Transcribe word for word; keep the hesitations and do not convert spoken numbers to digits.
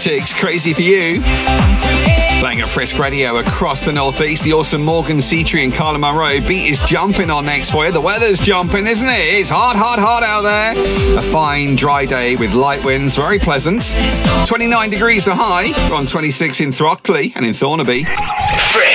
Chicks, Crazy for You. Playing at Frisk Radio across the northeast, the awesome Morgan Cetri and Carla Monroe. Beat is jumping on next for you. The weather's jumping, isn't it? It's hot, hot, hot out there. A fine, dry day with light winds, very pleasant. twenty-nine degrees the high. We're on twenty-six in Throckley and in Thornaby. Frisk.